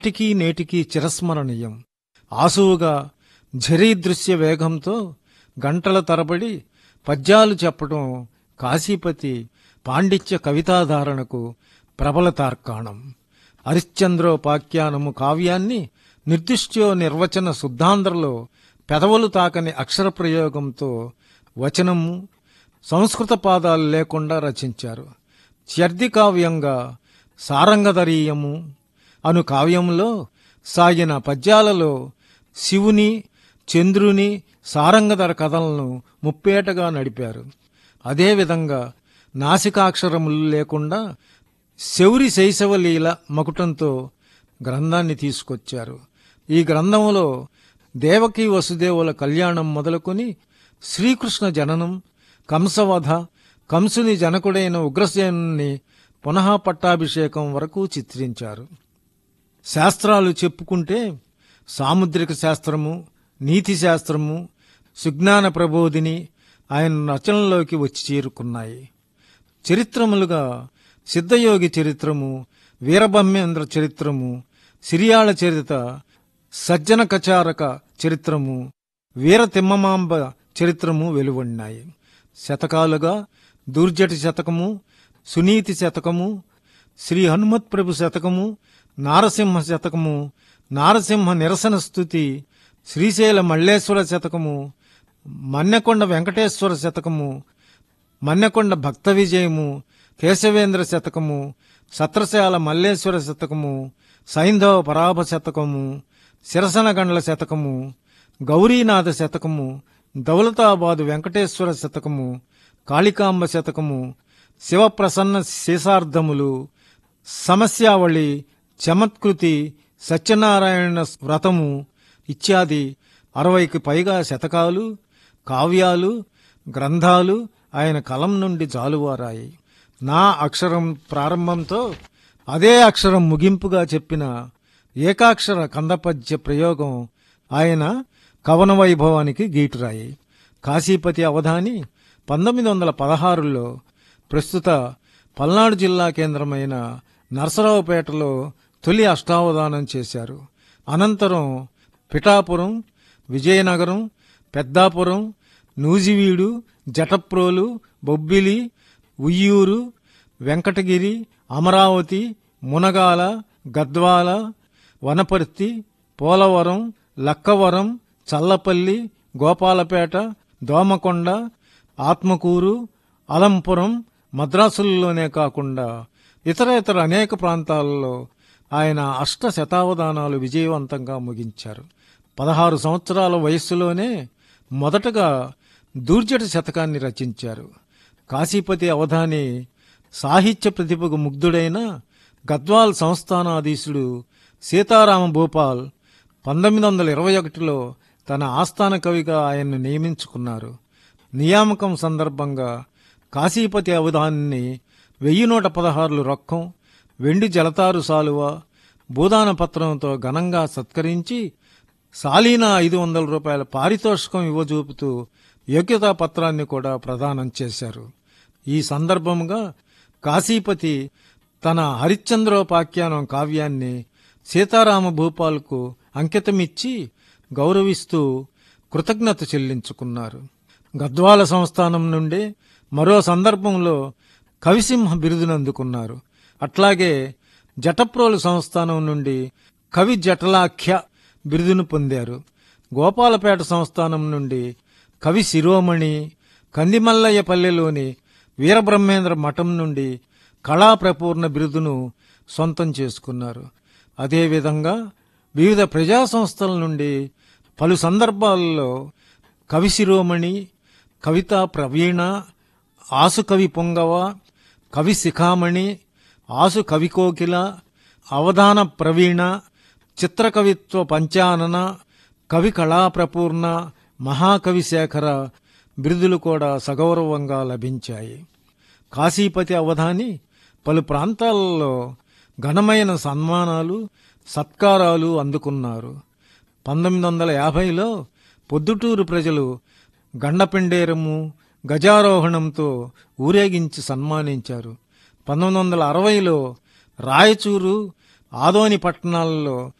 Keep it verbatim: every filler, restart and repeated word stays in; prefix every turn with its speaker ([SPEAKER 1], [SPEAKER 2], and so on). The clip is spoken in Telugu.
[SPEAKER 1] నాటికీ నేటికీ చిరస్మరణీయం. ఆసువుగా ఝరీదృశ్య వేగంతో గంటల తరబడి పద్యాలు చెప్పడం కాశీపతి పాండిత్య కవితాధారణకు ప్రబల తార్కాణం. హరిశ్చంద్రోపాఖ్యానము కావ్యాన్ని నిర్దిష్టో నిర్వచన శుద్ధాంధ్రలో పెదవులు తాకని అక్షర ప్రయోగంతో వచనము సంస్కృత పాదాలు లేకుండా రచించారు. త్యర్థి కావ్యంగా సారంగధరీయము అను కావ్యంలో సాగిన పద్యాలలో శివుని చంద్రుని సారంగధర కథలను ముప్పేటగా నడిపారు. అదేవిధంగా నాసికాక్షరములు లేకుండా శౌరి శైశవలీల మకుటంతో గ్రంథాన్ని తీసుకొచ్చారు. ఈ గ్రంథంలో దేవకీ వసుదేవుల కళ్యాణం మొదలుకొని శ్రీకృష్ణ జననం, కంసవధ, కంసుని జనకుడైన ఉగ్రసేనుని పునః పట్టాభిషేకం వరకు చిత్రించారు. శాస్త్రాలు చెప్పుకుంటే సాముద్రిక శాస్త్రము, నీతి శాస్త్రము, సుజ్ఞాన ప్రబోధిని ఆయన రచనలోకి వచ్చి చేరుకున్నాయి. చరిత్రములుగా సిద్ధయోగి చరిత్రము, వీరబ్రహ్మేంద్ర చరిత్రము, సిరియాళ చరిత, సజ్జన కచారక చరిత్రము, వీర తిమ్మమాంబ చరిత్రము వెలువడినాయి. శతకాలుగా దూర్జటి శతకము, సునీతి శతకము, శ్రీ హనుమత్ ప్రభు శతకము, నారసింహ శతకము, నారసింహ నిరసన స్తుతి, శ్రీశైల మల్లేశ్వర శతకము, మన్నెకొండ వెంకటేశ్వర శతకము, మన్నెకొండ భక్త విజయము, కేశవేంద్ర శతకము, సత్రశాల మల్లేశ్వర శతకము, సైంధవ పరాభ శతకము, శిరసనగండ్ల శతకము, గౌరీనాథ శతకము, దౌలతాబాదు వెంకటేశ్వర శతకము, కాళికాంబ శతకము, శివప్రసన్న శేషార్ధములు, సమస్యావళి, చమత్కృతి, సత్యనారాయణ వ్రతము ఇత్యాది అరవైకి పైగా శతకాలు, కావ్యాలు, గ్రంథాలు ఆయన కలం నుండి జాలువారాయి. నా అక్షరం ప్రారంభంతో అదే అక్షరం ముగింపుగా చెప్పిన ఏకాక్షర కందపద్య ప్రయోగం ఆయన కవన వైభవానికి గీటురాయి. కాశీపతి అవధాని పంతొమ్మిది వందల పదహారులో ప్రస్తుత పల్నాడు జిల్లా కేంద్రమైన నరసరావుపేటలో తొలి అష్టావధానం చేశారు. అనంతరం పిఠాపురం, విజయనగరం, పెద్దాపురం, నూజివీడు, జటప్రోలు, బొబ్బిలి, ఉయ్యూరు, వెంకటగిరి, అమరావతి, మునగాల, గద్వాల, వనపర్తి, పోలవరం, లక్కవరం, చల్లపల్లి, గోపాలపేట, దోమకొండ, ఆత్మకూరు, అలంపురం, మద్రాసుల్లోనే కాకుండా ఇతర ఇతర అనేక ప్రాంతాలలో ఆయన అష్ట శతావధానాలు విజయవంతంగా ముగించారు. పదహారు సంవత్సరాల వయస్సులోనే మొదటగా దూర్జటి శతకాన్ని రచించారు. కాశీపతి అవధాని సాహిత్య ప్రతిభకు ముగ్ధుడైన గద్వాల్ సంస్థానాధీశుడు సీతారామ భూపాల్ పంతొమ్మిది వందల ఇరవై ఒకటిలో తన ఆస్థాన కవిగా ఆయన్ను నియమించుకున్నారు. నియామకం సందర్భంగా కాశీపతి అవధానిని వెయ్యి నూట పదహారులు రొక్కం, వెండి జలతారు సాలువ, భూదాన పత్రంతో ఘనంగా సత్కరించి సాలీనా ఐదు వందల రూపాయల పారితోషికం ఇవ్వజూపుతూ యోగ్యతా పత్రాన్ని కూడా ప్రదానం చేశారు. ఈ సందర్భంగా కాశీపతి తన హరిశ్చంద్రోపాఖ్యానం కావ్యాన్ని సీతారామ భూపాల్కు అంకితమిచ్చి గౌరవిస్తూ కృతజ్ఞత చెల్లించుకున్నారు. గద్వాల సంస్థానం నుండి మరో సందర్భంలో కవిసింహ బిరుదునందుకున్నారు. అట్లాగే జటప్రోలు సంస్థానం నుండి కవి జటలాఖ్య బిరుదును పొందారు. గోపాలపేట సంస్థానం నుండి కవి శిరోమణి, కందిమల్లయ్యపల్లెలోని వీరబ్రహ్మేంద్ర మఠం నుండి కళాప్రపూర్ణ బిరుదును సొంతం చేసుకున్నారు. అదేవిధంగా వివిధ ప్రజా సంస్థల నుండి పలు సందర్భాలలో కవి శిరోమణి, కవితా ప్రవీణ, ఆసు కవి పొంగవ, కవి శిఖామణి, ఆసు కవికోకిల, అవధాన ప్రవీణ, చిత్రకవిత్వ పంచానన, కవి కళాప్రపూర్ణ, మహాకవి శేఖర బిరుదులు కూడా సగౌరవంగా లభించాయి. కాశీపతి అవధాని పలు ప్రాంతాలలో ఘనమైన సన్మానాలు, సత్కారాలు అందుకున్నారు. పంతొమ్మిది వందల యాభైలో పొద్దుటూరు ప్రజలు గండపెండేరము, గజారోహణంతో ఊరేగించి సన్మానించారు. పంతొమ్మిది వందల అరవైలో రాయచూరు, ఆదోని పట్టణాలలో